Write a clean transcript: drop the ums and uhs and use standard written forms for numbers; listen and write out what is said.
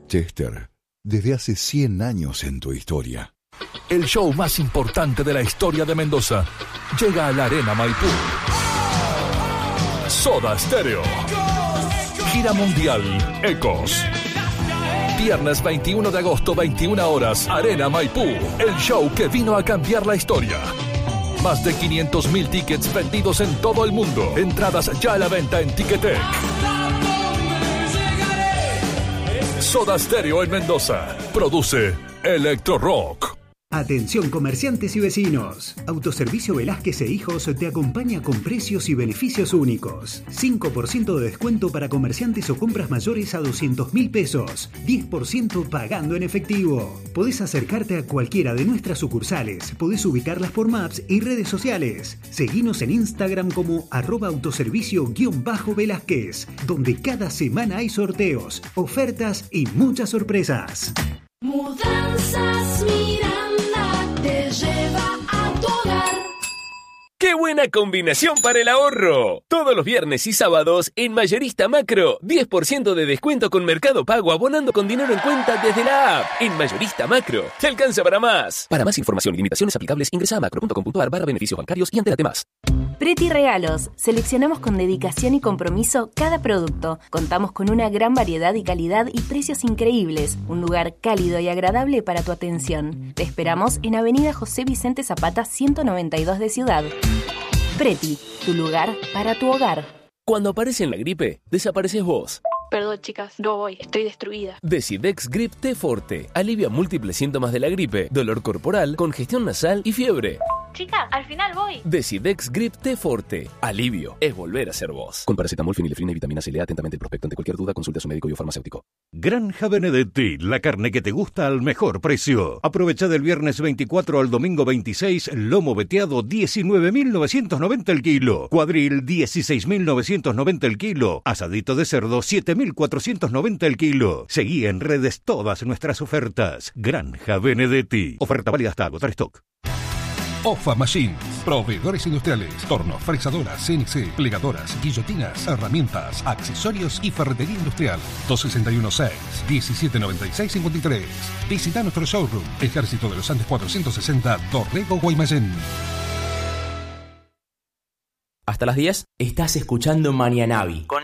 Chester, desde hace 100 años en tu historia. El show más importante de la historia de Mendoza llega a la Arena Maipú. Soda Stereo. Gira mundial Ecos. Viernes 21 de agosto, 21 horas, Arena Maipú. El show que vino a cambiar la historia. Más de 500.000 tickets vendidos en todo el mundo. Entradas ya a la venta en Ticketek. Soda Stereo en Mendoza. Produce Electro Rock. Atención comerciantes y vecinos. Autoservicio Velázquez e Hijos te acompaña con precios y beneficios únicos. 5% de descuento para comerciantes o compras mayores a 200.000 pesos. 10% pagando en efectivo. Podés acercarte a cualquiera de nuestras sucursales. Podés ubicarlas por Maps y redes sociales. Seguinos en Instagram como @autoservicio_Velázquez, donde cada semana hay sorteos, ofertas y muchas sorpresas. Mudanzas Miranda te lleva a tu hogar. ¡Qué buena combinación para el ahorro! Todos los viernes y sábados en Mayorista Macro, 10% de descuento con Mercado Pago abonando con dinero en cuenta desde la app. En Mayorista Macro, te alcanza para más. Para más información y limitaciones aplicables, ingresa a macro.com.ar/beneficios bancarios y entérate más. Preti Regalos. Seleccionamos con dedicación y compromiso cada producto. Contamos con una gran variedad y calidad y precios increíbles. Un lugar cálido y agradable para tu atención. Te esperamos en Avenida José Vicente Zapata 192 de Ciudad. Preti, tu lugar para tu hogar. Cuando aparece la gripe, desapareces vos. Perdón, chicas, no voy, estoy destruida. Decidex Grip T Forte. Alivia múltiples síntomas de la gripe, dolor corporal, congestión nasal y fiebre. Chicas, al final voy. Decidex Grip T Forte. Alivio es volver a ser vos. Con paracetamol, fenilefrina y vitamina C. Lea atentamente el prospecto. Ante cualquier duda, consulte a su médico y o farmacéutico. Granja Benedetti, la carne que te gusta al mejor precio. Aprovecha del viernes 24 al domingo 26, lomo veteado 19.990 el kilo. Cuadril 16.990 el kilo. Asadito de cerdo 7.490 el kilo. Seguí en redes todas nuestras ofertas. Granja Benedetti. Oferta válida hasta agotar stock. OFA Machines, proveedores industriales, tornos, fresadoras, CNC, plegadoras, guillotinas, herramientas, accesorios y ferretería industrial. 261-6-1796-53. Visita nuestro showroom, Ejército de los Andes 460, Dorrego, Guaymallén. Hasta las 10 estás escuchando Marianavi con